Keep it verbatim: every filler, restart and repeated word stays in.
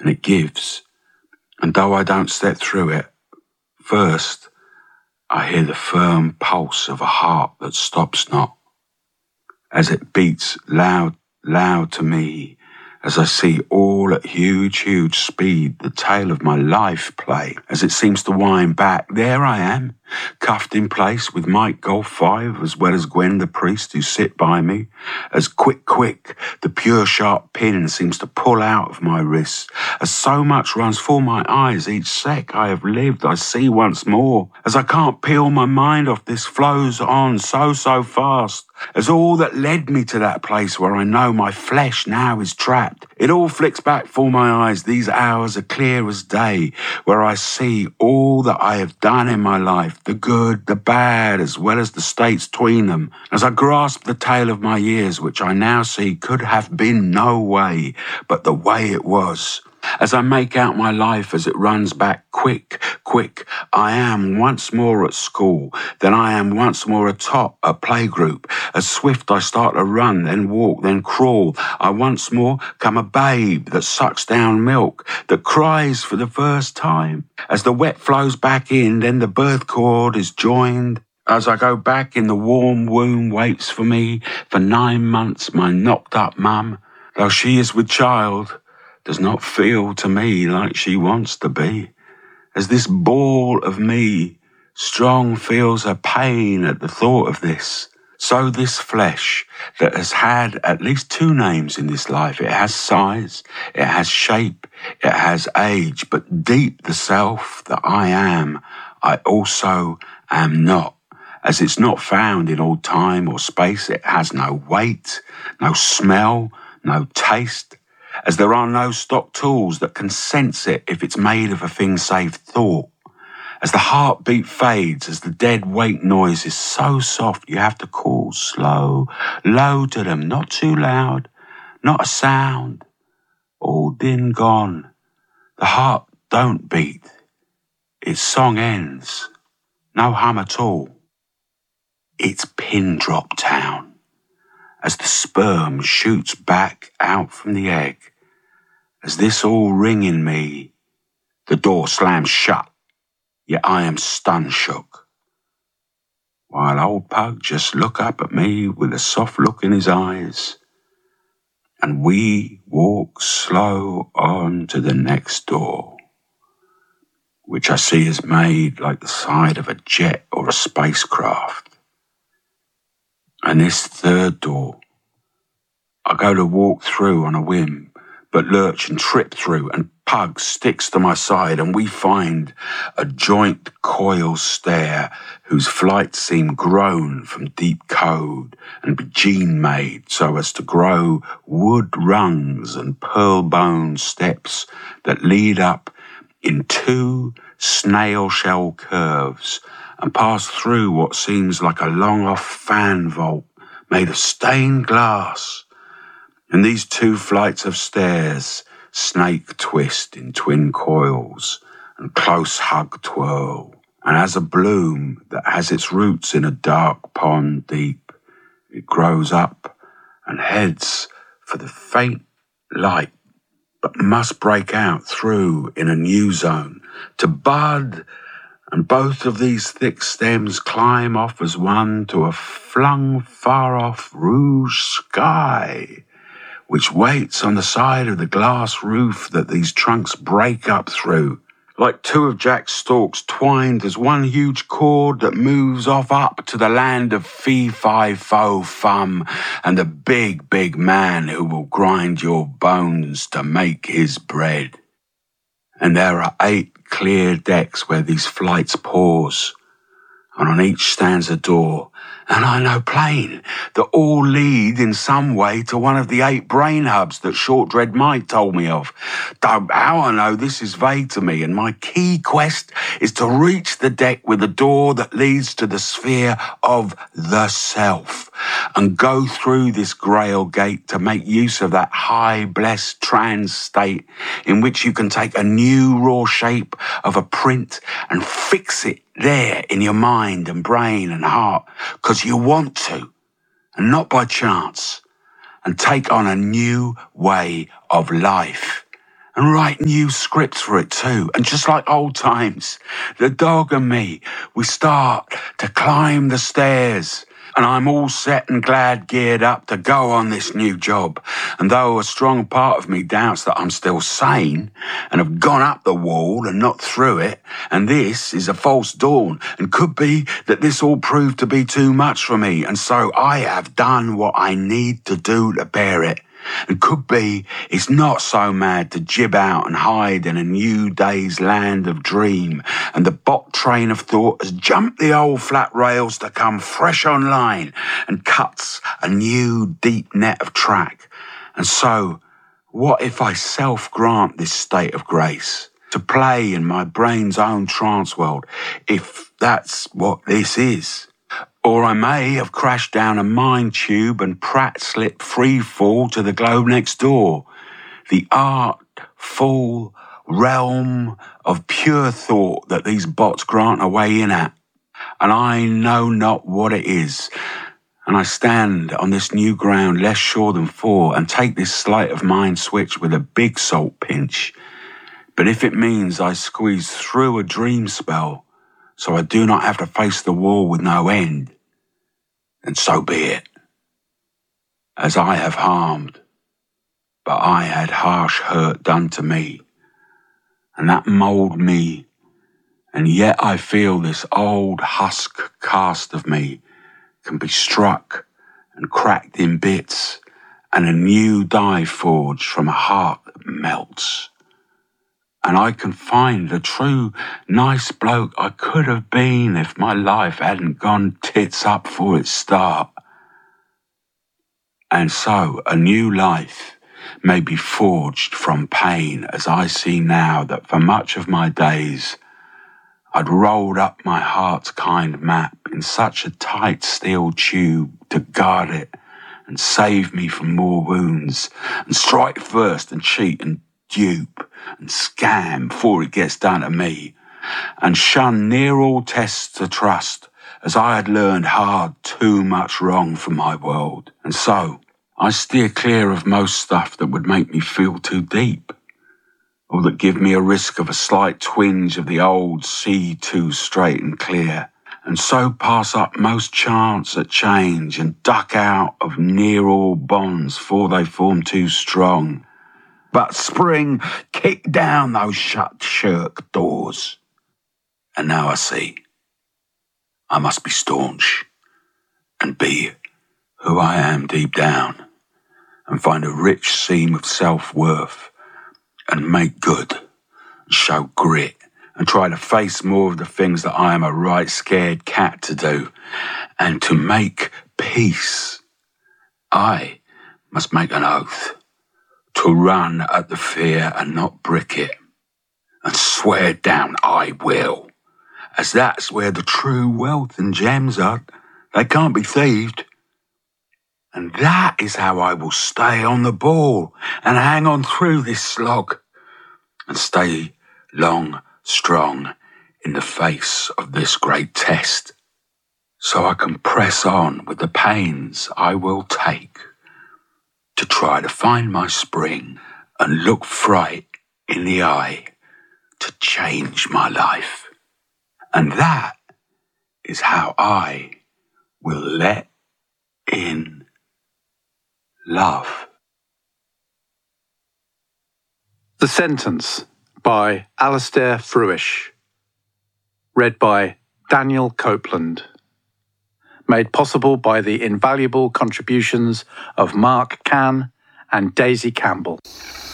and it gives. And though I don't step through it, first I hear the firm pulse of a heart that stops not, as it beats loud, loud to me, as I see all at huge, huge speed the tale of my life play, as it seems to wind back. There I am, cuffed in place with Mike Golf five, as well as Gwen the priest who sit by me, as quick, quick, the pure sharp pin seems to pull out of my wrist, as so much runs for my eyes each sec I have lived I see once more, as I can't peel my mind off this flows on so, so fast, as all that led me to that place where I know my flesh now is trapped. It all flicks back for my eyes, these hours are clear as day, where I see all that I have done in my life, the good, the bad, as well as the states tween them, as I grasp the tale of my years, which I now see could have been no way but the way it was. As I make out my life as it runs back quick, quick, I am once more at school, then I am once more atop a playgroup. As swift I start to run, then walk, then crawl, I once more come a babe that sucks down milk, that cries for the first time. As the wet flows back in, then the birth cord is joined. As I go back in, the warm womb waits for me. For nine months my knocked up mum, though she is with child, does not feel to me like she wants to be. As this ball of me strong feels her pain at the thought of this, so this flesh that has had at least two names in this life, it has size, it has shape, it has age, but deep the self that I am, I also am not. As it's not found in all time or space, it has no weight, no smell, no taste, as there are no stock tools that can sense it if it's made of a thing save thought. As the heartbeat fades, as the dead weight noise is so soft you have to call slow, low to them, not too loud, not a sound, all din gone. The heart don't beat, its song ends, no hum at all. It's pin drop town. As the sperm shoots back out from the egg, as this all ring in me, the door slams shut, yet I am stun shook, while old Pug just look up at me with a soft look in his eyes, and we walk slow on to the next door, which I see is made like the side of a jet or a spacecraft. And this third door, I go to walk through on a whim, but lurch and trip through, and Pug sticks to my side, and we find a joint coil stair whose flights seem grown from deep code and be gene-made so as to grow wood rungs and pearl-bone steps that lead up in two snail-shell curves and pass through what seems like a long-off fan vault made of stained glass. And these two flights of stairs snake twist in twin coils and close hug twirl. And as a bloom that has its roots in a dark pond deep, it grows up and heads for the faint light, but must break out through in a new zone to bud. And both of these thick stems climb off as one to a flung far-off rouge sky, which waits on the side of the glass roof that these trunks break up through, like two of Jack's stalks twined as one huge cord that moves off up to the land of fee-fi-fo-fum and the big, big man who will grind your bones to make his bread. And there are eight clear decks where these flights pause, and on each stands a door, and I know plain that all lead in some way to one of the eight brain hubs that Short Dread Mike told me of. Though how I know this is vague to me, and my key quest is to reach the deck with a door that leads to the sphere of the self, and go through this grail gate to make use of that high, blessed trans state in which you can take a new raw shape of a print and fix it there in your mind and brain and heart, because you want to, and not by chance, and take on a new way of life. and write new scripts for it too. And just like old times, the dog and me, we start to climb the stairs. And I'm all set and glad geared up to go on this new job. And though a strong part of me doubts that I'm still sane and have gone up the wall and not through it, and this is a false dawn, and could be that this all proved to be too much for me, and so I have done what I need to do to bear it. And could be it's not so mad to jib out and hide in a new day's land of dream, and the bot train of thought has jumped the old flat rails to come fresh online and cuts a new deep net of track. And so, what if I self-grant this state of grace to play in my brain's own trance world, if that's what this is? Or I may have crashed down a mine tube and Pratt slipped free fall to the globe next door. The artful realm of pure thought that these bots grant a way in at. And I know not what it is. And I stand on this new ground less sure than four and take this sleight of mind switch with a big salt pinch. But if it means I squeeze through a dream spell so I do not have to face the wall with no end, and so be it. As I have harmed, but I had harsh hurt done to me, and that mould me, and yet I feel this old husk cast of me can be struck and cracked in bits, and a new die forged from a heart that melts. And I can find the true nice bloke I could have been if my life hadn't gone tits up for its start. And so a new life may be forged from pain, as I see now that for much of my days I'd rolled up my heart's kind map in such a tight steel tube to guard it and save me from more wounds, and strike first and cheat and dupe and scam before it gets done to me, and shun near all tests to trust, as I had learned hard too much wrong from my world. And so I steer clear of most stuff that would make me feel too deep, or that give me a risk of a slight twinge of the old see too straight and clear, and so pass up most chance at change and duck out of near all bonds for they form too strong. But spring kicked down those shut shirk doors. And now I see I must be staunch and be who I am deep down, and find a rich seam of self-worth and make good and show grit and try to face more of the things that I am a right scared cat to do. And to make peace, I must make an oath to run at the fear and not brick it, and swear down I will, as that's where the true wealth and gems are. They can't be thieved. And that is how I will stay on the ball and hang on through this slog, and stay long, strong in the face of this great test, so I can press on with the pains I will take to try to find my spring and look fright in the eye to change my life. And that is how I will let in love. The Sentence by Alastair Fruish. Read by Daniel Copeland. Made possible by the invaluable contributions of Mark Cann and Daisy Campbell.